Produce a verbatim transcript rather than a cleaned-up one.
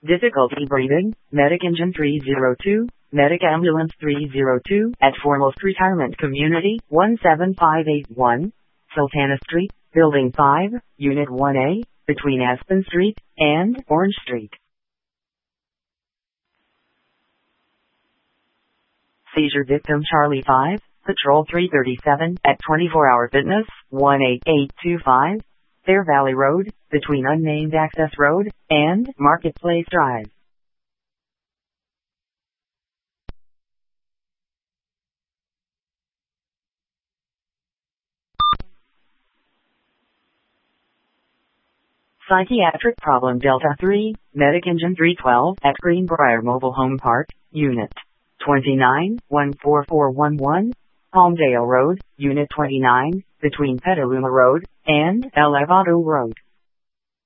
Difficulty breathing, Medic Engine three zero two, Medic Ambulance three zero two, at Foremost Retirement Community, one seven five eight one, Sultana Street, Building five, Unit one A, between Aspen Street and Orange Street. Seizure victim Charlie five, Patrol three thirty-seven, at twenty-four hour Fitness, one eight eight two five, Fair Valley Road, between Unnamed Access Road and Marketplace Drive. Psychiatric problem Delta three, Medic Engine three twelve, at Greenbrier Mobile Home Park, Unit twenty-nine, one four four one one, Palmdale Road, Unit twenty-nine, between Petaluma Road and Elevado Road.